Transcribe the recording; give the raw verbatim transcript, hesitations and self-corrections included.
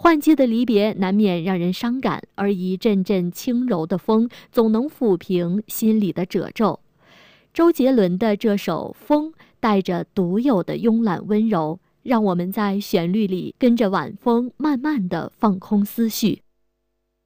换季的离别难免让人伤感，而一阵阵轻柔的风总能抚平心里的褶皱。周杰伦的这首《风》带着独有的慵懒温柔，让我们在旋律里跟着晚风慢慢地放空思绪。